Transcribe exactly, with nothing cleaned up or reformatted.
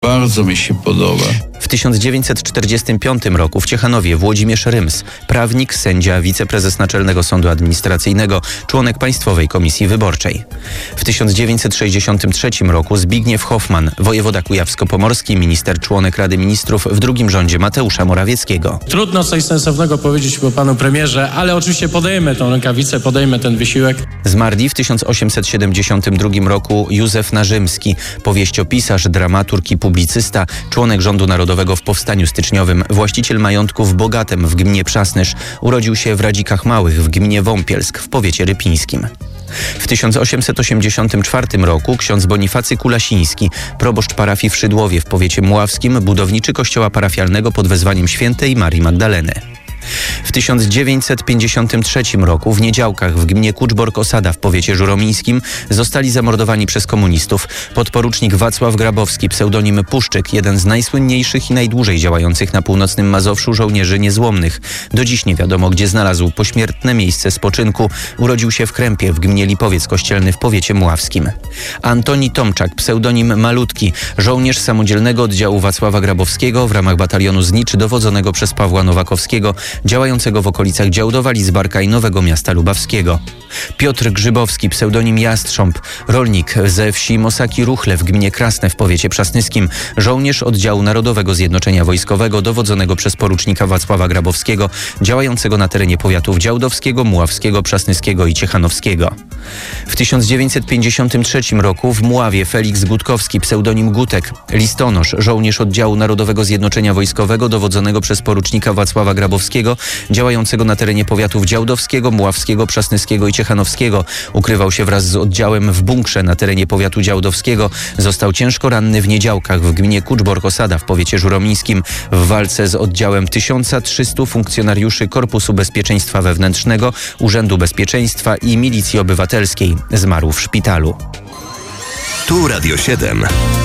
Bardzo mi się podoba. W tysiąc dziewięćset czterdziestym piątym roku w Ciechanowie Włodzimierz Ryms, prawnik, sędzia, wiceprezes Naczelnego Sądu Administracyjnego, członek Państwowej Komisji Wyborczej. W tysiąc dziewięćset sześćdziesiątym trzecim roku Zbigniew Hoffman, wojewoda kujawsko-pomorski, minister, członek Rady Ministrów w drugim rządzie Mateusza Morawieckiego. Trudno coś sensownego powiedzieć po panu premierze, ale oczywiście podejmę tą rękawicę, podejmę ten wysiłek. Zmarli w tysiąc osiemset siedemdziesiątym drugim roku Józef Narzymski, powieściopisarz, dramaturg i publicysta, członek Rządu Narodowego w Powstaniu Styczniowym, właściciel majątku w Bogatem w gminie Przasnysz. Urodził się w Radzikach Małych w gminie Wąpielsk w powiecie rypińskim. W tysiąc osiemset osiemdziesiątym czwartym roku ksiądz Bonifacy Kulasiński, proboszcz parafii w Szydłowie w powiecie mławskim, budowniczy kościoła parafialnego pod wezwaniem świętej Marii Magdaleny. W tysiąc dziewięćset pięćdziesiątym trzecim roku w Niedziałkach w gminie Kuczbork-Osada w powiecie żuromińskim zostali zamordowani przez komunistów podporucznik Wacław Grabowski, pseudonim Puszczyk, jeden z najsłynniejszych i najdłużej działających na północnym Mazowszu żołnierzy niezłomnych. Do dziś nie wiadomo, gdzie znalazł pośmiertne miejsce spoczynku. Urodził się w Krępie w gminie Lipowiec Kościelny w powiecie mławskim. Antoni Tomczak, pseudonim Malutki, żołnierz samodzielnego oddziału Wacława Grabowskiego w ramach batalionu Znicz dowodzonego przez Pawła Nowakowskiego, działającego w okolicach Działdowa, Lidzbarka i Nowego Miasta Lubawskiego. Piotr Grzybowski, pseudonim Jastrząb, rolnik ze wsi Mosaki Ruchle w gminie Krasne w powiecie przasnyskim, żołnierz oddziału Narodowego Zjednoczenia Wojskowego dowodzonego przez porucznika Wacława Grabowskiego, działającego na terenie powiatów działdowskiego, muławskiego, przasnyskiego i ciechanowskiego. W tysiąc dziewięćset pięćdziesiątym trzecim roku w Mławie Feliks Gutkowski, pseudonim Gutek, listonosz, żołnierz oddziału Narodowego Zjednoczenia Wojskowego dowodzonego przez porucznika Wacława Grabowskiego, działającego na terenie powiatów działdowskiego, muławskiego, przasnyskiego i ciechanowskiego. Ukrywał się wraz z oddziałem w bunkrze na terenie powiatu działdowskiego. Został ciężko ranny w Niedziałkach w gminie Kuczbork-Osada w powiecie żuromińskim. W walce z oddziałem tysiąc trzystu funkcjonariuszy Korpusu Bezpieczeństwa Wewnętrznego, Urzędu Bezpieczeństwa i Milicji Obywatelskiej zmarł w szpitalu. Tu Radio siedem.